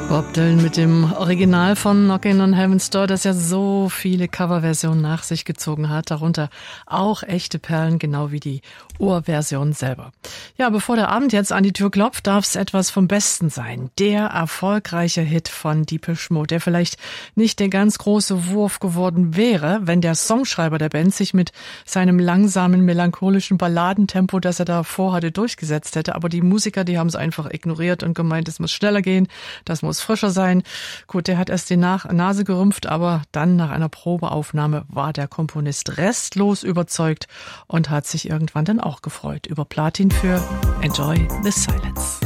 Bob Dylan mit dem Original von Knockin' on Heaven's Door, das ja so viele Coverversionen nach sich gezogen hat, darunter auch echte Perlen, genau wie die Urversion selber. Ja, bevor der Abend jetzt an die Tür klopft, darf es etwas vom Besten sein. Der erfolgreiche Hit von Depeche Mode, der vielleicht nicht der ganz große Wurf geworden wäre, wenn der Songschreiber der Band sich mit seinem langsamen, melancholischen Balladentempo, das er da vorhatte, durchgesetzt hätte. Aber die Musiker, die haben es einfach ignoriert und gemeint, es muss schneller gehen, das muss frischer sein. Gut, der hat erst die Nase gerümpft, aber dann nach einer Probeaufnahme war der Komponist restlos überzeugt und hat sich irgendwann dann auch gefreut über Platin für Enjoy the Silence.